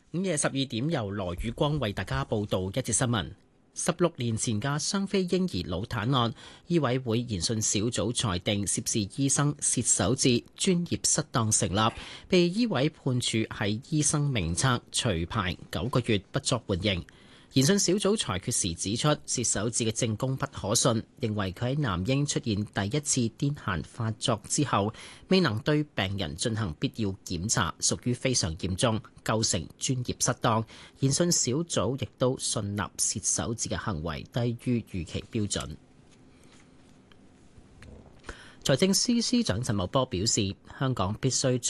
午夜12點，由羅宇光為大家報道一節新聞。16年前嘅雙非嬰兒腦癱案，醫委會研訊小組裁定涉事醫生薛守志專業失當成立，被醫委判處喺醫生名冊除牌9個月，不作緩刑。研訊小組裁決時指出，薛守志嘅證供不可信，認為佢喺男嬰出現第一次癲癇發作之後，未能對病人進行必要檢查，屬於非常嚴重，構成專業失當。研訊小組亦都信納薛守志嘅行為低於預期標準。財政司司長陳茂波表示，香港必須